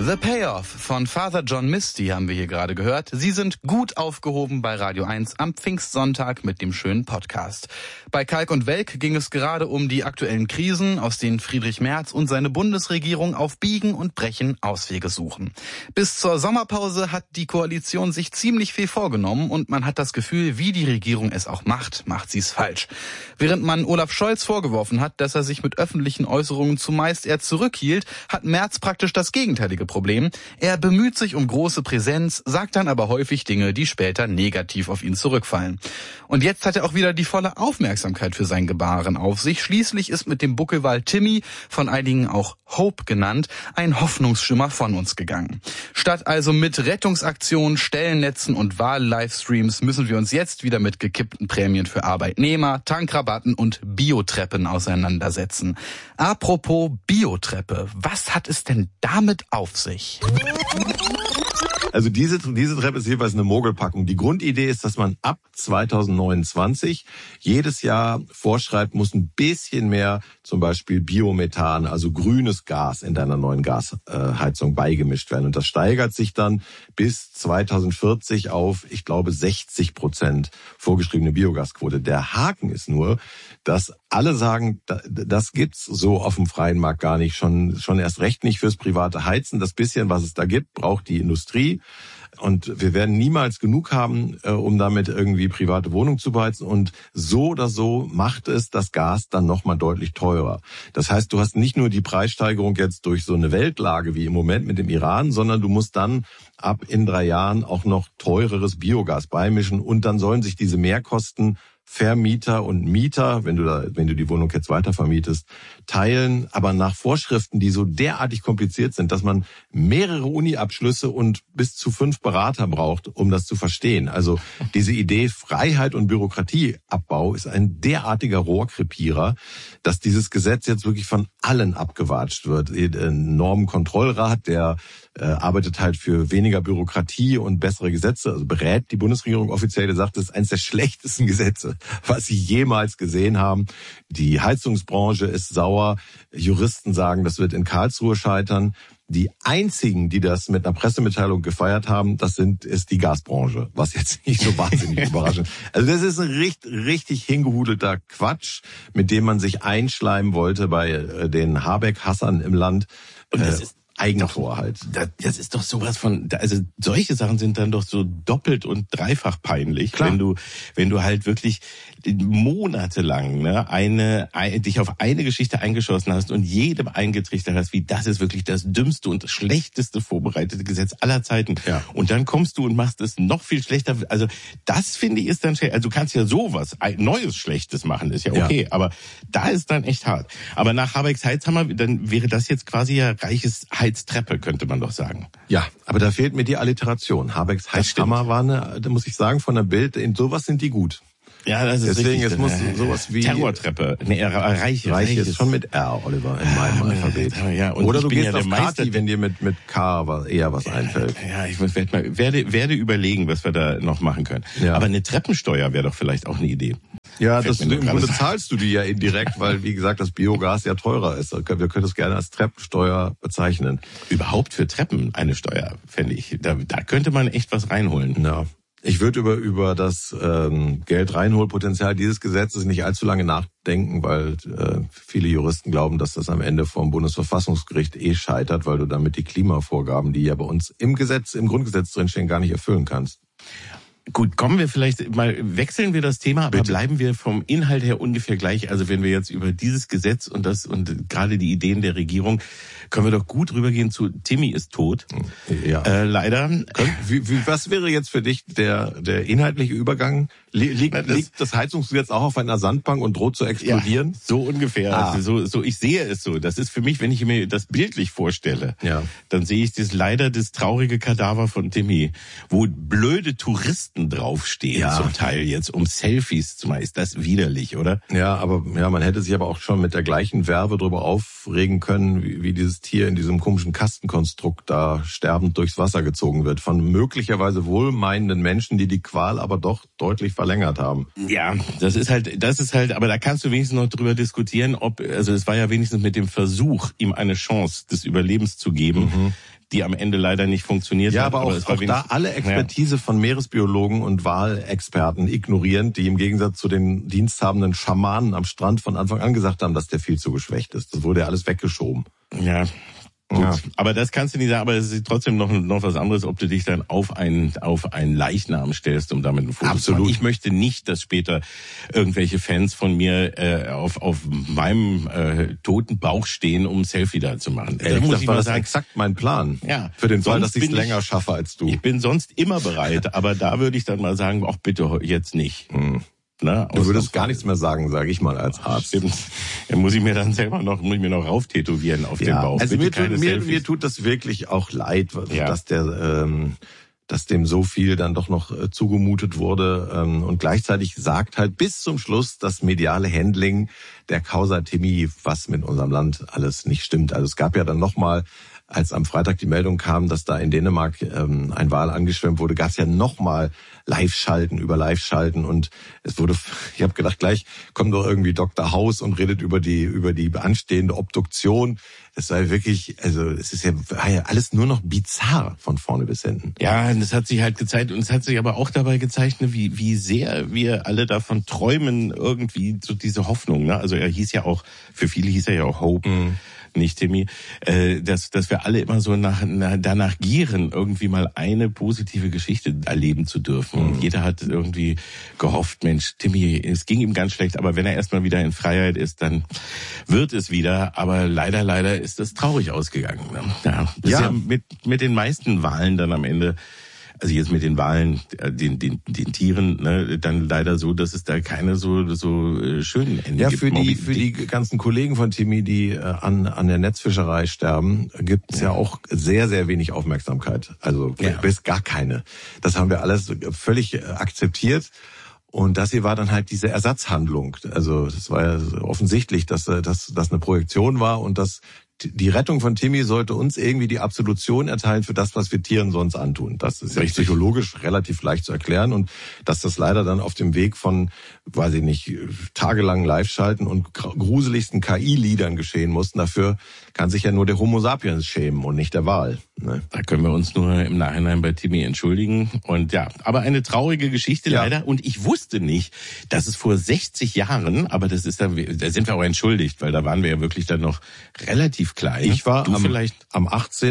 The Payoff von Father John Misty haben wir hier gerade gehört. Sie sind gut aufgehoben bei Radio 1 am Pfingstsonntag mit dem schönen Podcast. Bei Kalk und Welk ging es gerade um die aktuellen Krisen, aus denen Friedrich Merz und seine Bundesregierung auf Biegen und Brechen Auswege suchen. Bis zur Sommerpause hat die Koalition sich ziemlich viel vorgenommen und man hat das Gefühl, wie die Regierung es auch macht sie es falsch. Während man Olaf Scholz vorgeworfen hat, dass er sich mit öffentlichen Äußerungen zumeist eher zurückhielt, hat Merz praktisch das gegenteilige Problem. Er bemüht sich um große Präsenz, sagt dann aber häufig Dinge, die später negativ auf ihn zurückfallen. Und jetzt hat er auch wieder die volle Aufmerksamkeit für sein Gebaren auf sich. Schließlich ist mit dem Buckelwal Timmy, von einigen auch Hope genannt, ein Hoffnungsschimmer von uns gegangen. Statt also mit Rettungsaktionen, Stellennetzen und Wahl-Livestreams müssen wir uns jetzt wieder mit gekippten Prämien für Arbeitnehmer, Tankrabatten und Biotreppen auseinandersetzen. Apropos Biotreppe, was hat es denn damit auf sich? Also diese Treppe ist jeweils eine Mogelpackung. Die Grundidee ist, dass man ab 2029 jedes Jahr vorschreibt, muss ein bisschen mehr zum Beispiel Biomethan, also grünes Gas in deiner neuen Gasheizung beigemischt werden. Und das steigert sich dann bis 2040 auf, ich glaube, 60% vorgeschriebene Biogasquote. Der Haken ist nur, dass alle sagen, das gibt's so auf dem freien Markt gar nicht, schon erst recht nicht fürs private Heizen. Das bisschen, was es da gibt, braucht die Industrie. Und wir werden niemals genug haben, um damit irgendwie private Wohnungen zu beheizen. Und so oder so macht es das Gas dann nochmal deutlich teurer. Das heißt, du hast nicht nur die Preissteigerung jetzt durch so eine Weltlage wie im Moment mit dem Iran, sondern du musst dann ab in 3 Jahren auch noch teureres Biogas beimischen. Und dann sollen sich diese Mehrkosten Vermieter und Mieter, wenn du die Wohnung jetzt weiter vermietest, teilen, aber nach Vorschriften, die so derartig kompliziert sind, dass man mehrere Uni-Abschlüsse und bis zu 5 Berater braucht, um das zu verstehen. Also diese Idee Freiheit und Bürokratieabbau ist ein derartiger Rohrkrepierer, dass dieses Gesetz jetzt wirklich von allen abgewatscht wird. Ein Normenkontrollrat, der arbeitet halt für weniger Bürokratie und bessere Gesetze, also berät die Bundesregierung offiziell, der sagt, das ist eines der schlechtesten Gesetze, was sie jemals gesehen haben. Die Heizungsbranche ist sauer, Juristen sagen, das wird in Karlsruhe scheitern. Die einzigen, die das mit einer Pressemitteilung gefeiert haben, ist die Gasbranche, was jetzt nicht so wahnsinnig überraschend. Also das ist ein richtig hingehudelter Quatsch, mit dem man sich einschleimen wollte bei den Habeck-Hassern im Land. Und das ist Eigentor halt. Das ist doch sowas von, also solche Sachen sind dann doch so doppelt und dreifach peinlich, Klar. wenn du halt wirklich monatelang dich auf eine Geschichte eingeschossen hast und jedem eingetrichtert hast, wie das ist wirklich das dümmste und schlechteste vorbereitete Gesetz aller Zeiten. Ja. Und dann kommst du und machst es noch viel schlechter. Also das finde ich ist dann schlecht. Also du kannst ja sowas Neues Schlechtes machen, ist ja okay. Ja. Aber da ist dann echt hart. Aber nach Habecks Heizhammer, dann wäre das jetzt quasi ja reiches Heiztreppe, könnte man doch sagen. Ja, aber da fehlt mir die Alliteration. Habecks Heizhammer war da muss ich sagen, von der Bild, in sowas sind die gut. Ja, das ist deswegen, richtig. Es muss sowas wie Terrortreppe. Reich ist schon mit R, Oliver, in meinem Alphabet. Ja, und oder du gehst auf Kati, wenn dir mit K eher was einfällt. Ja, ich werde überlegen, was wir da noch machen können. Ja. Aber eine Treppensteuer wäre doch vielleicht auch eine Idee. Ja, im Grunde zahlst du die ja indirekt, weil, wie gesagt, das Biogas ja teurer ist. Wir können es gerne als Treppensteuer bezeichnen. Überhaupt für Treppen eine Steuer, fände ich. Da könnte man echt was reinholen. Ja. Ich würde über das Geld-Reinholpotenzial dieses Gesetzes nicht allzu lange nachdenken, weil viele Juristen glauben, dass das am Ende vom Bundesverfassungsgericht scheitert, weil du damit die Klimavorgaben, die ja bei uns im Grundgesetz drinstehen, gar nicht erfüllen kannst. Gut, wechseln wir das Thema, aber Bitte. Bleiben wir vom Inhalt her ungefähr gleich. Also wenn wir jetzt über dieses Gesetz und gerade die Ideen der Regierung, können wir doch gut rübergehen zu Timmy ist tot. Ja. Leider. Was wäre jetzt für dich der inhaltliche Übergang? Liegt das Heizungsgesetz auch auf einer Sandbank und droht zu explodieren? Ja, so ungefähr. Also ich sehe es so. Das ist für mich, wenn ich mir das bildlich vorstelle, dann sehe ich das traurige Kadaver von Timmy, wo blöde Touristen draufstehen, zum Teil jetzt, um Selfies zu machen. Ist das widerlich, oder? Ja, man hätte sich aber auch schon mit der gleichen Verve drüber aufregen können, wie dieses Tier in diesem komischen Kastenkonstrukt da sterbend durchs Wasser gezogen wird. Von möglicherweise wohlmeinenden Menschen, die Qual aber doch deutlich verlängert haben. Ja, das ist halt, aber da kannst du wenigstens noch drüber diskutieren, es war ja wenigstens mit dem Versuch, ihm eine Chance des Überlebens zu geben, die am Ende leider nicht funktioniert hat. Aber auch da alle Expertise von Meeresbiologen und Walexperten ignorierend, die im Gegensatz zu den diensthabenden Schamanen am Strand von Anfang an gesagt haben, dass der viel zu geschwächt ist. Das wurde ja alles weggeschoben. Ja. Gut. Ja. Aber das kannst du nicht sagen, aber es ist trotzdem noch was anderes, ob du dich dann auf einen Leichnam stellst, um damit ein Foto zu machen. Ich möchte nicht, dass später irgendwelche Fans von mir auf meinem toten Bauch stehen, um ein Selfie da zu machen. Das war exakt mein Plan. Ja. Für den Fall, dass ich es länger schaffe als du. Ich bin sonst immer bereit, aber da würde ich dann mal sagen, auch bitte jetzt nicht. Na, du würdest gar nichts mehr sagen, sage ich mal als Arzt. Stimmt. Dann muss ich mir dann selber noch rauftätowieren auf den Bauch. Also mir tut das wirklich auch leid, dass dem so viel dann doch noch zugemutet wurde. Und gleichzeitig sagt halt bis zum Schluss das mediale Handling der Causa Timmy, was mit unserem Land alles nicht stimmt. Also es gab ja dann nochmal, als am Freitag die Meldung kam, dass da in Dänemark ein Wal angeschwemmt wurde, gab es ja nochmal Live-Schalten über Live-Schalten und es wurde, ich habe gedacht, gleich kommt doch irgendwie Dr. House und redet über die anstehende Obduktion. Es war wirklich, also es ist ja alles nur noch bizarr von vorne bis hinten. Ja, und das hat sich halt gezeigt und es hat sich aber auch dabei gezeigt, wie sehr wir alle davon träumen, irgendwie so diese Hoffnung. Ne? Also für viele hieß er ja auch Hope. Nicht Timmy, dass wir alle immer so danach gieren, irgendwie mal eine positive Geschichte erleben zu dürfen. Und jeder hat irgendwie gehofft, Mensch, Timmy, es ging ihm ganz schlecht, aber wenn er erstmal wieder in Freiheit ist, dann wird es wieder. Aber leider ist das traurig ausgegangen. Ne? Ja. Mit den meisten Wahlen dann am Ende. Also jetzt mit den Wahlen, den Tieren, ne, dann leider so, dass es da keine so schönen Ende gibt. Ja, für die ganzen Kollegen von Timmy, die an der Netzfischerei sterben, gibt es ja auch sehr, sehr wenig Aufmerksamkeit. Also bis gar keine. Das haben wir alles völlig akzeptiert. Und das hier war dann halt diese Ersatzhandlung. Also das war ja offensichtlich, dass das eine Projektion war und dass die Rettung von Timmy sollte uns irgendwie die Absolution erteilen für das, was wir Tieren sonst antun. Das ist ja psychologisch relativ leicht zu erklären und dass das leider dann auf dem Weg von, weiß ich nicht, tagelangen Live-Schalten und gruseligsten KI-Liedern geschehen mussten. Dafür kann sich ja nur der Homo sapiens schämen und nicht der Wal. Ne? Da können wir uns nur im Nachhinein bei Timmy entschuldigen. Und ja, aber eine traurige Geschichte leider. Und ich wusste nicht, dass es vor 60 Jahren, aber da sind wir auch entschuldigt, weil da waren wir ja wirklich dann noch relativ klein. Ich war am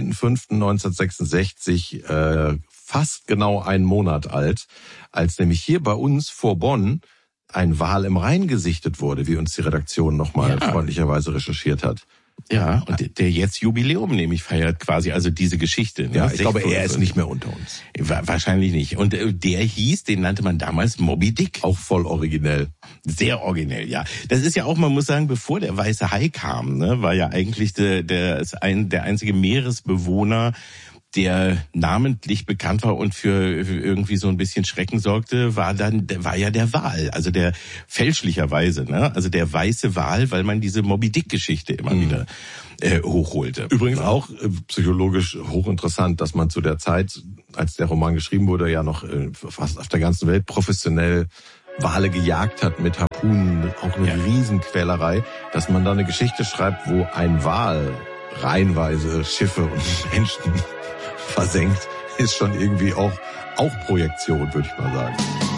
18.05.1966 fast genau einen Monat alt, als nämlich hier bei uns vor Bonn ein Wal im Rhein gesichtet wurde, wie uns die Redaktion nochmal freundlicherweise recherchiert hat. Ja, und der jetzt Jubiläum nämlich feiert quasi, also diese Geschichte. Ne? Ja, ich glaube, er ist nicht mehr unter uns. Wahrscheinlich nicht. Und den nannte man damals Moby Dick. Auch voll originell. Sehr originell, ja. Das ist ja auch, man muss sagen, bevor der weiße Hai kam, ne, war ja eigentlich der einzige Meeresbewohner, der namentlich bekannt war und für irgendwie so ein bisschen Schrecken sorgte, war ja der Wal, also der fälschlicherweise, ne, also der weiße Wal, weil man diese Moby Dick Geschichte immer wieder hochholte. Übrigens auch psychologisch hochinteressant, dass man zu der Zeit, als der Roman geschrieben wurde, ja noch fast auf der ganzen Welt professionell Wale gejagt hat mit Harpunen, auch eine Riesenquälerei, dass man da eine Geschichte schreibt, wo ein Wal reihenweise Schiffe und Menschen versenkt, ist schon irgendwie auch Projektion, würde ich mal sagen.